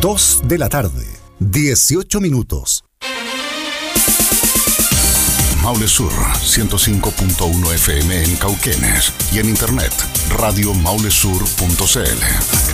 2 de la tarde, 18 minutos. Maule Sur, 105.1 FM en Cauquenes y en internet, radiomaulesur.cl.